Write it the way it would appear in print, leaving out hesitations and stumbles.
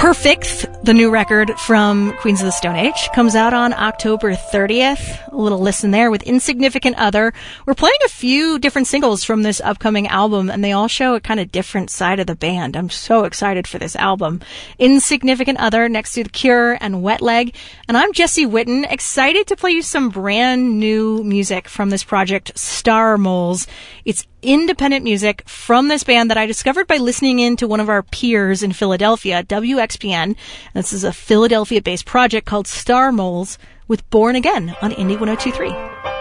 Perfect, the new record from Queens of the Stone Age, comes out on October 30th. A little listen there with Insignificant Other. We're playing a few different singles from this upcoming album, and they all show a kind of different side of the band. I'm so excited for this album. Insignificant Other next to The Cure and Wet Leg. And I'm Jessie Whitten, excited to play you some brand new music from this project, Star Moles. It's independent music from this band that I discovered by listening in to one of our peers in Philadelphia, WXPN. This is a Philadelphia-based project called Star Moles with Born Again on Indie 102.3.